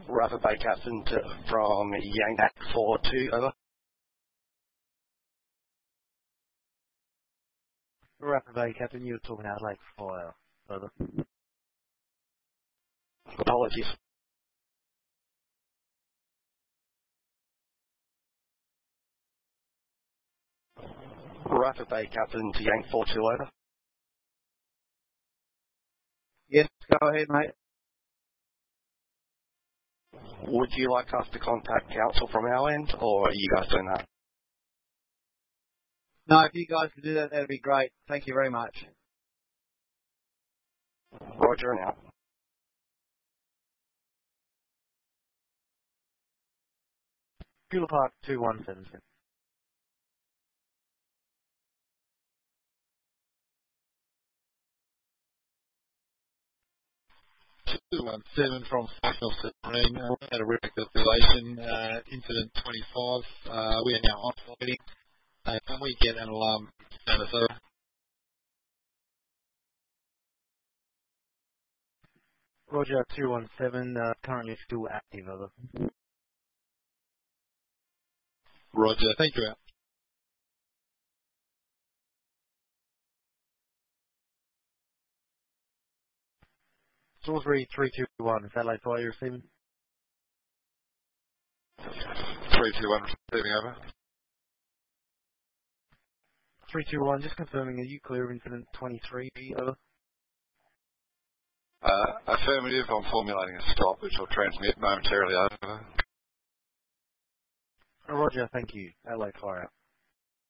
Rapid Bay Captain from Yank 42, over. Rapid Bay Captain, you were talking out Lake Fire, over. Apologies. Rapid Bay Captain to Yank 42, over. Yes, go ahead, mate. Would you like us to contact council from our end, or are you guys doing that? No, if you guys could do that, that'd be great. Thank you very much. Roger and out. Gula Park 217. From National Submarine. We had a recapitulation, incident 25. We are now operating. Can we get an alarm status over? Roger 217, currently still active, over. Roger, thank you. Salisbury 321, is that Lake Fire you're receiving? 321 receiving, over. 321, just confirming, are you clear of incident 23, over? Affirmative, I'm formulating a stop which will transmit momentarily, over. Roger, thank you. Lake Fire out.